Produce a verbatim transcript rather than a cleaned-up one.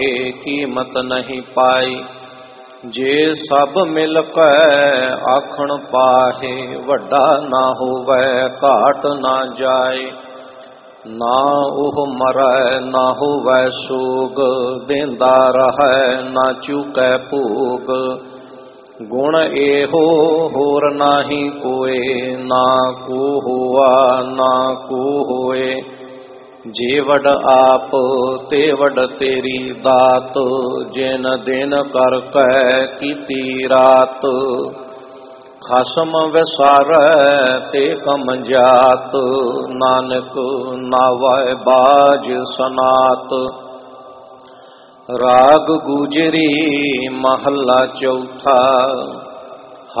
कीमत नहीं पाई। जे सब मिल कै आखण पाहे, वड्डा ना होवै घाट ना जाए। ना ओह मरै ना होवै सोग, देंदा रहै ना चूकै भोग। गुण एहो होर नाही कोय, ना को होआ ना को होए। जे वड आप ते वड तेरी दात, जिन दिन कर कै कीती रात। खसम विसारै ते कम जात, नानक नावै बाज सनात। राग गुजरी महला चौथा।